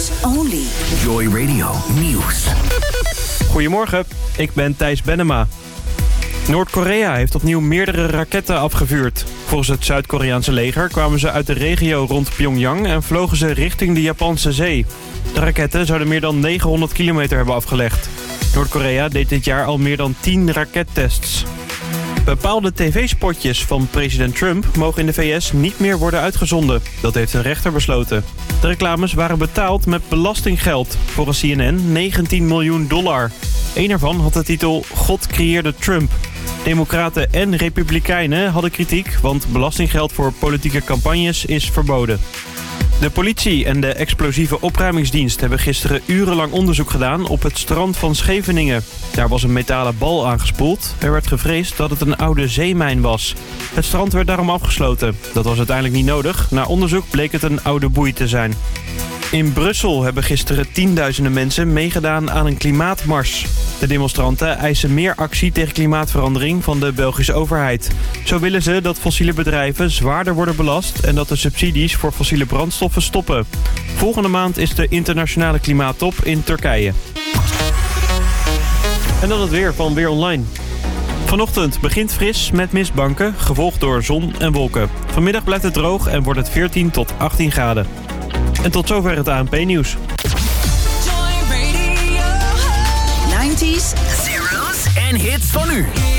News only. Joy Radio Nieuws. Goedemorgen, ik ben Thijs Bennema. Noord-Korea heeft opnieuw meerdere raketten afgevuurd. Volgens het Zuid-Koreaanse leger kwamen ze uit de regio rond Pyongyang en vlogen ze richting de Japanse zee. De raketten zouden meer dan 900 kilometer hebben afgelegd. Noord-Korea deed dit jaar al meer dan 10 rakettests. Bepaalde tv-spotjes van president Trump mogen in de VS niet meer worden uitgezonden. Dat heeft een rechter besloten. De reclames waren betaald met belastinggeld. Volgens CNN $19 miljoen. Eén ervan had de titel God creëerde Trump. Democraten en republikeinen hadden kritiek, want belastinggeld voor politieke campagnes is verboden. De politie en de explosieve opruimingsdienst hebben gisteren urenlang onderzoek gedaan op het strand van Scheveningen. Daar was een metalen bal aangespoeld. Er werd gevreesd dat het een oude zeemijn was. Het strand werd daarom afgesloten. Dat was uiteindelijk niet nodig. Na onderzoek bleek het een oude boei te zijn. In Brussel hebben gisteren tienduizenden mensen meegedaan aan een klimaatmars. De demonstranten eisen meer actie tegen klimaatverandering van de Belgische overheid. Zo willen ze dat fossiele bedrijven zwaarder worden belast en dat de subsidies voor fossiele brandstoffen stoppen. Volgende maand is de internationale klimaattop in Turkije. En dan het weer van Weer Online. Vanochtend begint fris met mistbanken, gevolgd door zon en wolken. Vanmiddag blijft het droog en wordt het 14 tot 18 graden. En tot zover het ANP-nieuws. Joy Radio. 90s, Zeros en hits van nu.